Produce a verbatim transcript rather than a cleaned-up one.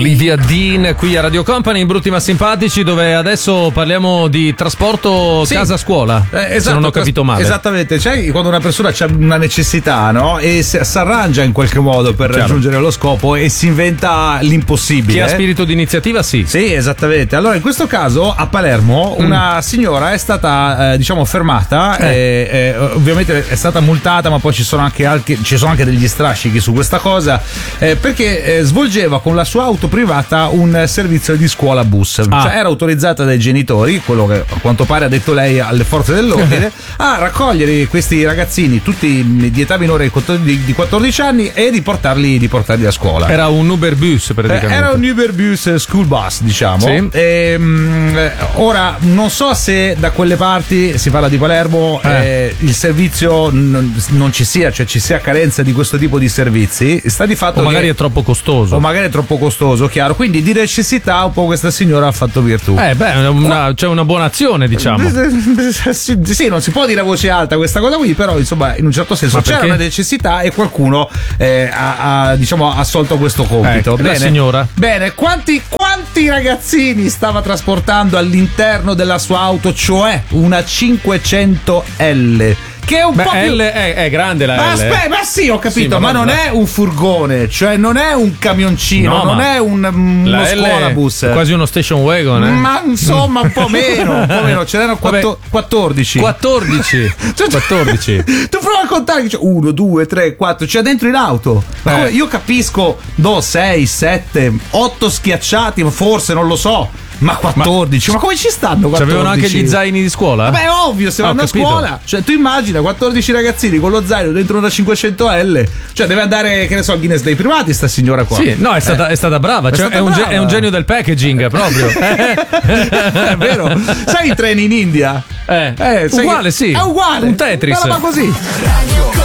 Livia Dean qui a Radio Company in Brutti ma Simpatici, dove adesso parliamo di trasporto Sì. casa-scuola, Eh, esatto, se non ho capito male. Esattamente, cioè quando una persona ha una necessità, no? E si arrangia in qualche modo per Chiaro. raggiungere lo scopo e si inventa l'impossibile. Chi ha spirito di iniziativa, sì. Sì, esattamente. Allora, in questo caso a Palermo Mm. una signora è stata, eh, diciamo, fermata. Eh. E, eh, ovviamente è stata multata, ma poi ci sono anche, anche, ci sono anche degli strascichi su questa cosa, eh, perché eh, svolgeva con la sua auto privata un servizio di scuola bus. Ah. Cioè era autorizzata dai genitori, quello che a quanto pare ha detto lei alle forze dell'ordine, a raccogliere questi ragazzini tutti di età minore di quattordici anni e di portarli, di portarli a scuola. Era un Uber bus praticamente. Eh, Era un Uber bus school bus, diciamo. Sì. E, mh, ora non so se da quelle parti, si parla di Palermo, Eh. eh, il servizio non, non ci sia, cioè ci sia carenza di questo tipo di servizi. Sta di fatto O magari che, è troppo costoso. o magari è troppo costoso, chiaro. Quindi di necessità un po' questa signora ha fatto virtù. Eh, beh, una, c'è una buona azione, diciamo. Sì, sì, non si può dire a voce alta questa cosa qui, però insomma in un certo senso Ma c'era perché? una necessità e qualcuno eh, ha, ha, diciamo, assolto questo compito. Eh, la signora. Bene, quanti, quanti ragazzini stava trasportando all'interno della sua auto, cioè una cinquecento L? Che è un Beh, po' più... L è, è grande la Ma L. aspetta, ma sì, ho capito, Sì, ma ma, non guarda. è un furgone, cioè non è un camioncino, No, non ma è un, uno La L è scuolabus. quasi uno station wagon, eh? Ma insomma, un po' meno, un po' meno, ce n'erano Vabbè. quattro- quattordici. quattordici. Cioè, quattordici. Tu prova a contare, cioè, uno, due, tre, quattro, c'è dentro in auto. Ma Eh. come- io capisco, no, sei, sette, otto schiacciati, ma forse non lo so. Ma quattordici, ma, come ci stanno quattordici? C'avevano anche gli zaini di scuola? Vabbè, ovvio, se Ah, ho vanno a capito. scuola. Cioè, tu immagina quattordici ragazzini con lo zaino dentro una cinquecento L. Cioè, deve andare, che ne so, al Guinness dei privati, sta signora qua. Sì, no, è stata, è stata brava. È Cioè, stata è, un ge- brava. è un genio del packaging proprio. È vero? Sai i treni in India? Eh, sai uguale, che- sì. È uguale. Un Tetris. Una roba così.